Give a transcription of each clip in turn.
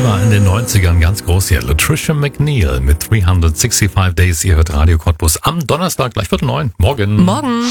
war in den 90ern ganz groß hier. Latricia McNeil mit 365 Days. Ihr hört Radio Cottbus am Donnerstag, gleich 8:45. Morgen. Morgen.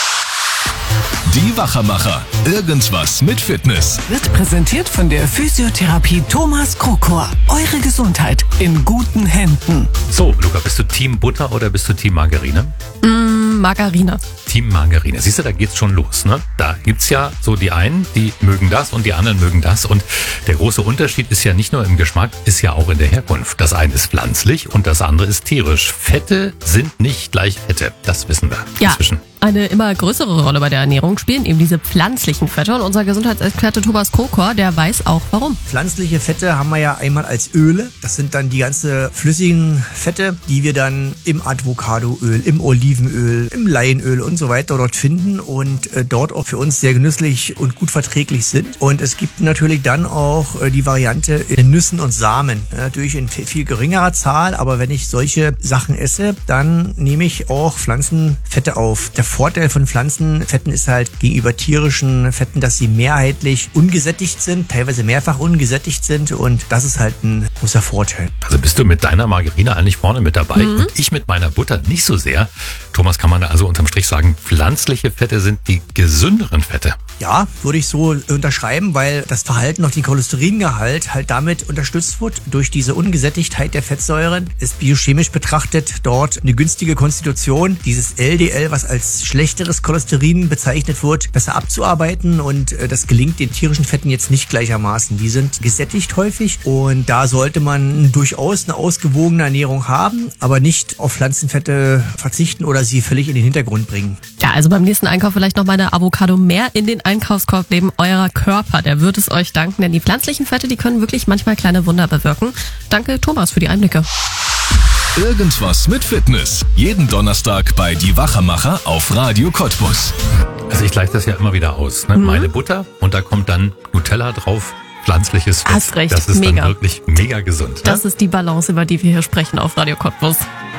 Die Wachermacher. Irgendwas mit Fitness. Wird präsentiert von der Physiotherapie Thomas Krokor. Eure Gesundheit in guten Händen. So, Luca, bist du Team Butter oder bist du Team Margarine? Margarine. Team Margarine. Siehst du, da geht's schon los, ne? Da gibt's ja so die einen, die mögen das und die anderen mögen das. Und der große Unterschied ist ja nicht nur im Geschmack, ist ja auch in der Herkunft. Das eine ist pflanzlich und das andere ist tierisch. Fette sind nicht gleich Fette. Das wissen wir inzwischen. Eine immer größere Rolle bei der Ernährung spielen eben diese pflanzlichen Fette. Und unser Gesundheitsexperte Thomas Krokor, der weiß auch warum. Pflanzliche Fette haben wir ja einmal als Öle. Das sind dann die ganze flüssigen Fette, die wir dann im Avocadoöl, im Olivenöl, im Leinöl und so weiter dort finden und dort auch für uns sehr genüsslich und gut verträglich sind. Und es gibt natürlich dann auch die Variante in Nüssen und Samen. Natürlich in viel geringerer Zahl, aber wenn ich solche Sachen esse, dann nehme ich auch Pflanzenfette auf. Der Vorteil von Pflanzenfetten ist halt gegenüber tierischen Fetten, dass sie mehrheitlich ungesättigt sind, teilweise mehrfach ungesättigt sind und das ist halt ein großer Vorteil. Also bist du mit deiner Margarine eigentlich vorne mit dabei und ich mit meiner Butter nicht so sehr. Thomas, kann man da also unterm Strich sagen, pflanzliche Fette sind die gesünderen Fette? Ja, würde ich so unterschreiben, weil das Verhalten auf den Cholesteringehalt halt damit unterstützt wird. Durch diese Ungesättigtheit der Fettsäuren ist biochemisch betrachtet dort eine günstige Konstitution, dieses LDL, was als schlechteres Cholesterin bezeichnet wird, besser abzuarbeiten und das gelingt den tierischen Fetten jetzt nicht gleichermaßen. Die sind gesättigt häufig und da sollte man durchaus eine ausgewogene Ernährung haben, aber nicht auf Pflanzenfette verzichten oder sie völlig in den Hintergrund bringen. Ja, also beim nächsten Einkauf vielleicht noch mal eine Avocado mehr in den Einkaufskorb neben eurer Körper. Der wird es euch danken, denn die pflanzlichen Fette, die können wirklich manchmal kleine Wunder bewirken. Danke, Thomas, für die Einblicke. Irgendwas mit Fitness. Jeden Donnerstag bei Die Wachermacher auf Radio Cottbus. Also ich gleiche das ja immer wieder aus. Ne? Meine Butter und da kommt dann Nutella drauf. Pflanzliches Fett. Hast recht, das ist mega. dann wirklich mega gesund. Das ist die Balance, über die wir hier sprechen auf Radio Cottbus.